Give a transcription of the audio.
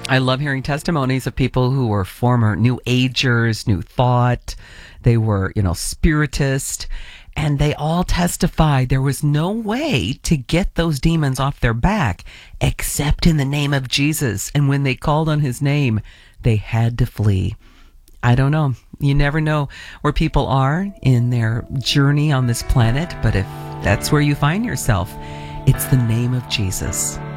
I love hearing testimonies of people who were former New Agers, New Thought. They were, spiritist, and they all testified there was no way to get those demons off their back except in the name of Jesus. And when they called on his name, they had to flee. I don't know. You never know where people are in their journey on this planet, but if that's where you find yourself, it's the name of Jesus.